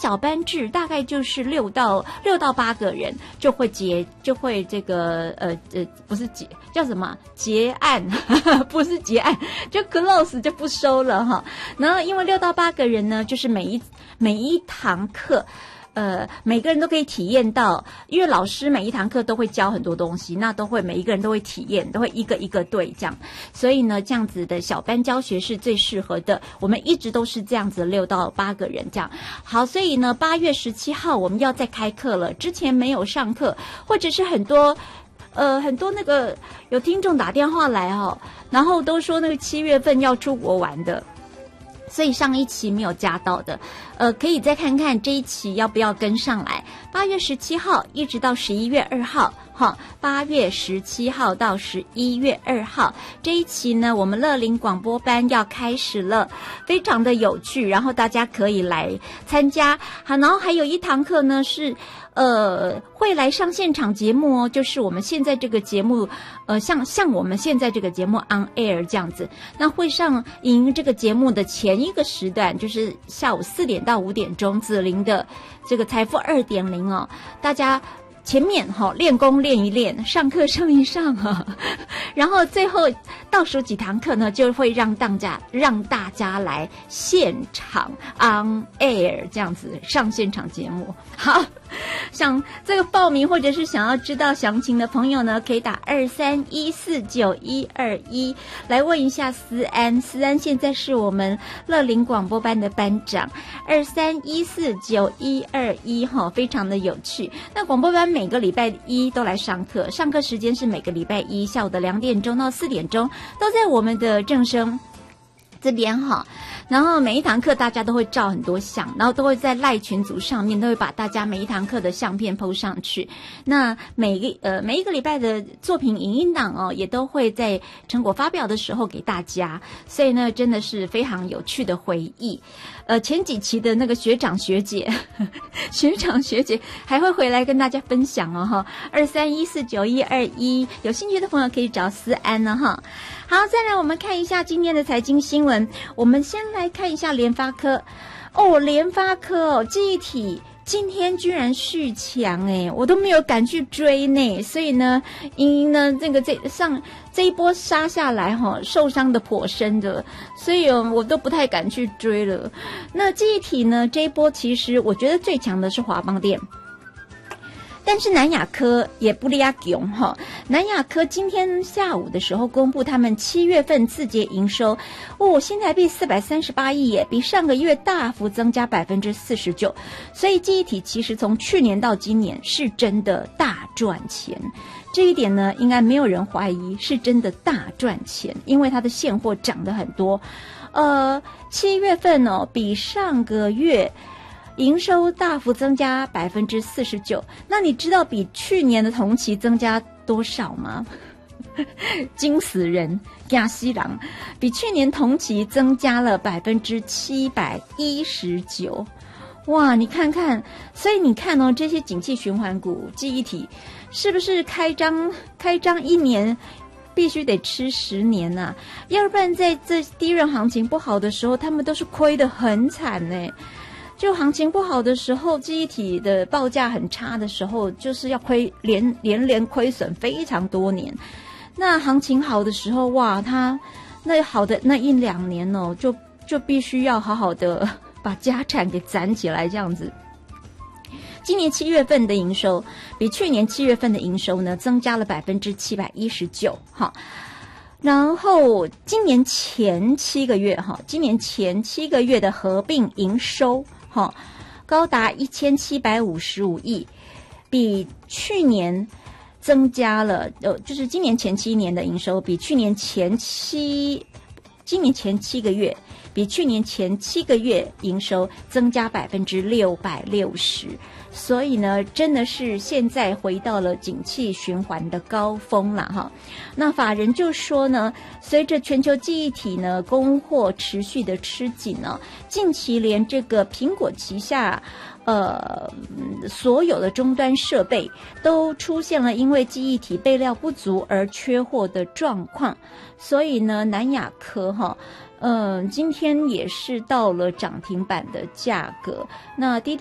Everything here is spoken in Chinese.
小班制，大概就是6到8个人就会这个不是叫什么结案不是结案，就 close 就不收了哈。然后因为6到8个人呢，就是每一堂课每个人都可以体验到，因为老师每一堂课都会教很多东西，那都会每一个人都会体验，都会一个一个对这样，所以呢，这样子的小班教学是最适合的。我们一直都是这样子6到8个人这样。好，所以呢，8月17号我们要再开课了，之前没有上课，或者是很多那个有听众打电话来然后都说那个7月份要出国玩的。所以上一期没有加到的，可以再看看这一期要不要跟上来。8月17号一直到11月2号，哈，8月17号到11月2号这一期呢，我们乐龄广播班要开始了，非常的有趣，然后大家可以来参加。好，然后还有一堂课呢是会来上现场节目哦，就是我们现在这个节目，像我们现在这个节目 on air 这样子，那会上赢这个节目的前一个时段，就是下午4点到5点钟，子玲的这个财富 2.0 哦，大家前面练功练一练，上课上一上然后最后倒数几堂课呢，就会让大家来现场 on air 这样子上现场节目。好，像这个报名或者是想要知道详情的朋友呢，可以打23149121来问一下思安现在是我们乐龄广播班的班长，23149121非常的有趣。那广播班每个礼拜一都来上课，上课时间是每个礼拜一下午的2点钟到4点钟，都在我们的正声这边然后每一堂课大家都会照很多相，然后都会在赖群组上面都会把大家每一堂课的相片 po 上去。那每一个礼拜的作品影音档也都会在成果发表的时候给大家，所以呢真的是非常有趣的回忆。前几期的那个学长学姐还会回来跟大家分享23149121，有兴趣的朋友可以找思安了好，再来我们看一下今天的财经新闻。我们先来看一下联发科联发科记忆体今天居然续强我都没有敢去追呢，所以呢因呢这一波杀下来受伤的颇深的，所以我都不太敢去追了。那记忆体呢这一波其实我觉得最强的是华邦电，但是南亚科也不利亚囧南亚科今天下午的时候公布他们7月份自结营收新台币438亿耶，比上个月大幅增加 49%， 所以记忆体其实从去年到今年是真的大赚钱，这一点呢应该没有人怀疑，是真的大赚钱，因为它的现货涨得很多7月份比上个月营收大幅增加 49%， 那你知道比去年的同期增加多少吗？惊死人，吓死人，比去年同期增加了 719%。 哇，你看看，所以你看这些景气循环股记忆体是不是开张1年必须得吃10年啊，要不然在这低润行情不好的时候他们都是亏得很惨就行情不好的时候，记忆体的报价很差的时候，就是要连亏损非常多年。那行情好的时候，哇，它那好的那1-2年就必须要好好的把家产给攒起来这样子。今年7月份的营收比去年7月份的营收呢增加了 719%然后今年前7个月的合并营收高达1755亿，比去年增加了就是今年前7年的营收比去年前7个月比去年前7个月营收增加 660%， 所以呢真的是现在回到了景气循环的高峰了那法人就说呢，随着全球记忆体呢供货持续的吃紧近期连这个苹果旗下所有的终端设备都出现了因为记忆体备料不足而缺货的状况，所以呢南亚科今天也是到了涨停板的价格。那